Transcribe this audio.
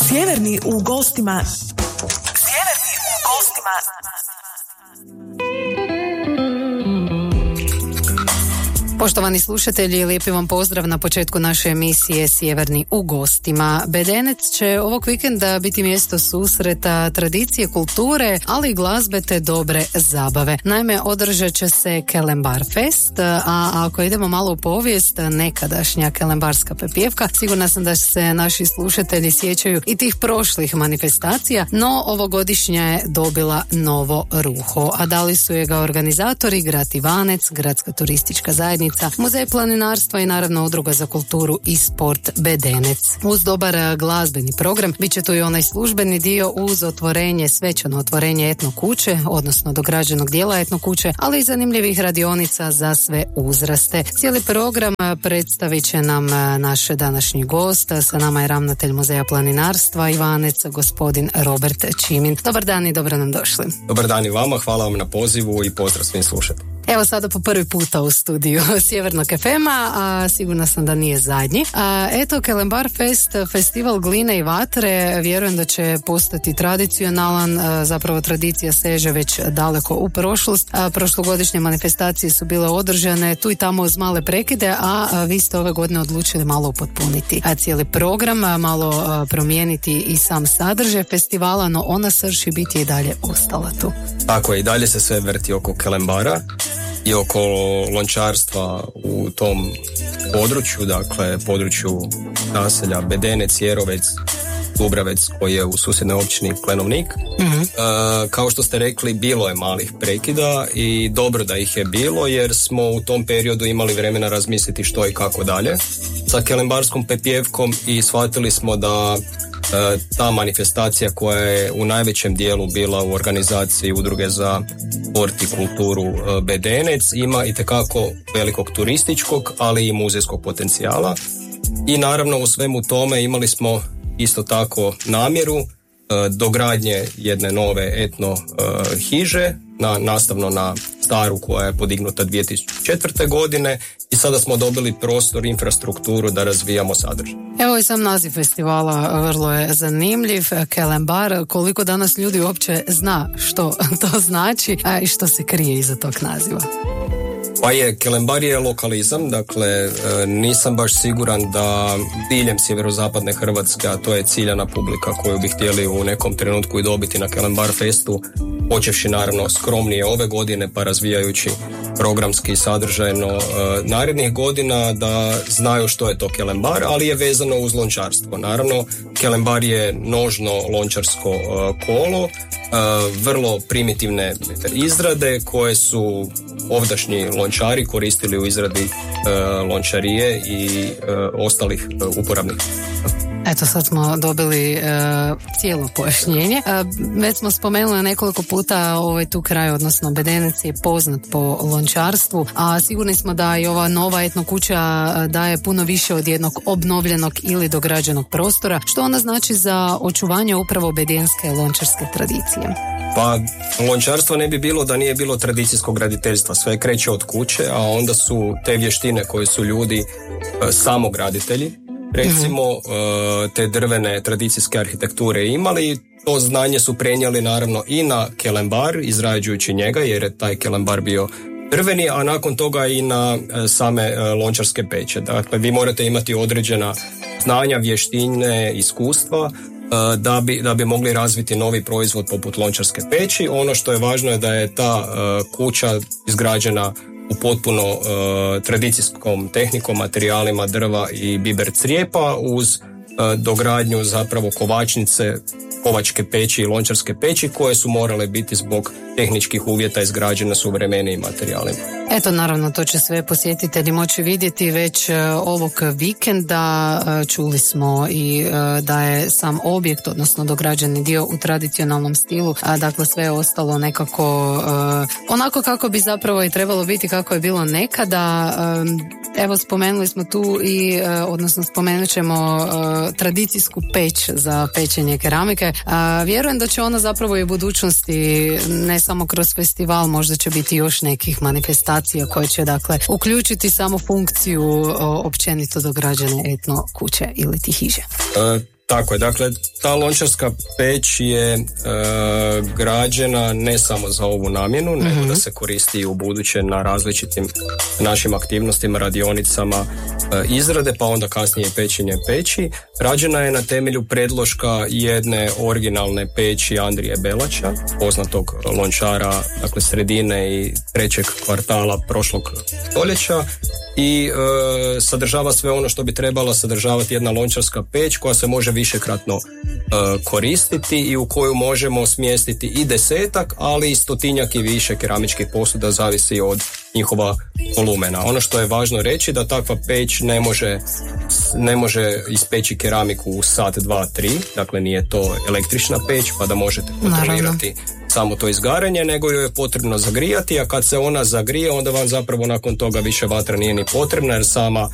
Sjeverni u gostima. Poštovani slušatelji, lijepi vam pozdrav na početku naše emisije Sjeverni u gostima. Bedenec će ovog vikenda biti mjesto susreta, tradicije, kulture, ali i glazbe te dobre zabave. Naime, održat će se Kelembar Fest, a ako idemo malo u povijest, nekadašnja kelembarska pepijevka, sigurna sam da se naši slušatelji sjećaju i tih prošlih manifestacija, no ovogodišnja je dobila novo ruho, a dali su je ga organizatori Grad Ivanec, Gradska turistička zajednica, Muzej planinarstva i naravno Udruga za kulturu i sport Bedenec. Uz dobar glazbeni program bit će tu i onaj službeni dio uz otvorenje, svečano otvorenje etno kuće, odnosno dograđenog dijela etno kuće, ali i zanimljivih radionica za sve uzraste. Cijeli program predstavit će nam naš današnji gost. Sa nama je ravnatelj Muzeja planinarstva Ivanec, gospodin Robert Čimin. Dobar dan i dobro nam došli. Dobar dan i vama, hvala vam na pozivu i pozdrav svim slušateljima. Evo sada po prvi puta u studiju Sjevernog FM-a, a sigurna sam da nije zadnji. Eto, Kelembar Fest, festival gline i vatre, vjerujem da će postati tradicionalan, zapravo tradicija seže već daleko u prošlost. Prošlogodišnje manifestacije su bile održane tu i tamo uz male prekide, a vi ste ove godine odlučili malo upotpuniti cijeli program, malo promijeniti i sam sadržaj festivala, no ona srž i biti i dalje ostala tu. Tako je, i dalje se sve vrti oko Kelembara i oko lončarstva u tom području, dakle području naselja Bedenec, Jerovec, Dubravec koji je u susjednoj općini Klenovnik. Kao što ste rekli, bilo je malih prekida i dobro da ih je bilo jer smo u tom periodu imali vremena razmisliti što i kako dalje sa kelembarskom pepijevkom i shvatili smo da ta manifestacija koja je u najvećem dijelu bila u organizaciji Udruge za sport i kulturu Bedenec ima itekako velikog turističkog, ali i muzejskog potencijala. I naravno u svemu tome imali smo isto tako namjeru dogradnje jedne nove etno hiže, nastavno na staru koja je podignuta 2004. godine i sada smo dobili prostor, infrastrukturu da razvijamo sadržaj. Evo i sam naziv festivala vrlo je zanimljiv, Kelembar. Koliko danas ljudi uopće zna što to znači, a i što se krije iza tog naziva? Pa Kelembar je lokalizam, dakle nisam baš siguran da diljem sjeverozapadne Hrvatske, a to je ciljana publika koju bi htjeli u nekom trenutku i dobiti na Kelembar Festu, počevši naravno skromnije ove godine pa razvijajući programski i sadržajno narednih godina, da znaju što je to Kelembar, ali je vezano uz lončarstvo. Naravno, Kelembar je nožno lončarsko kolo, vrlo primitivne izrade koje su ovdašnji lončari koristili u izradi lončarije i ostalih uporabnih. Eto, sad smo dobili cijelo pojašnjenje. Već smo spomenuli nekoliko puta tu kraj, odnosno Bedenec je poznat po lončarstvu, a sigurni smo da i ova nova etno kuća daje puno više od jednog obnovljenog ili dograđenog prostora, što ona znači za očuvanje upravo bedenske lončarske tradicije. Pa lončarstvo ne bi bilo da nije bilo tradicijskog graditeljstva. Sve kreće od kuće, a onda su te vještine koje su ljudi samograditelji, recimo te drvene tradicijske arhitekture imali, to znanje su prenijeli naravno i na Kelembar, izrađujući njega jer je taj Kelembar bio drveni, a nakon toga i na same lončarske peće. Dakle, vi morate imati određena znanja, vještine, iskustva da bi mogli razviti novi proizvod poput lončarske peći. Ono što je važno je da je ta kuća izgrađena u potpuno tradicijskom tehnikom, materijalima drva i biber crijepa uz dogradnju zapravo kovačnice, kovačke peći i lončarske peći koje su morale biti zbog tehničkih uvjeta izgrađene suvremenijim materijalima. Eto, naravno, to će sve posjetitelji moći vidjeti već ovog vikenda. Čuli smo i da je sam objekt, odnosno dograđeni dio u tradicionalnom stilu, a dakle sve je ostalo nekako onako kako bi zapravo i trebalo biti, kako je bilo nekada. Evo, spomenuli smo tu i, odnosno spomenut ćemo tradicijsku peć za pečenje keramike. Vjerujem da će ona zapravo i u budućnosti, ne samo kroz festival, možda će biti još nekih manifestacija koje će dakle uključiti samo funkciju općenito dograđene etno kuće ili ti hiže. Tako je, dakle ta lončarska peć je građena ne samo za ovu namjenu, nego da se koristi i u buduće na različitim našim aktivnostima, radionicama izrade, pa onda kasnije pečenje peći. Rađena je na temelju predloška jedne originalne peći Andrije Belača, poznatog lončara, dakle sredine i trećeg kvartala prošlog stoljeća, i sadržava sve ono što bi trebala sadržavati jedna lončarska peć koja se može višekratno koristiti i u koju možemo smjestiti i 10, ali i 100 i više keramičkih posuda, zavisi od njihova volumena. Ono što je važno reći da takva peć ne može ispeći keramiku u sat, 2, 3, dakle nije to električna peć pa da možete kontrolirati samo to izgaranje, nego joj je potrebno zagrijati, a kad se ona zagrije onda vam zapravo nakon toga više vatra nije ni potrebna jer sama